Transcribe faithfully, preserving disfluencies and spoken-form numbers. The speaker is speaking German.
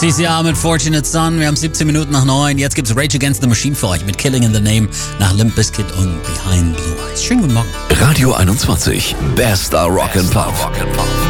C C R mit Fortunate Son. Wir haben siebzehn Minuten nach neun. Jetzt gibt's Rage Against the Machine für euch mit Killing in the Name nach Limp Bizkit und Behind Blue Eyes. Schönen guten Morgen. Radio einundzwanzig. Bester Rock and Pop.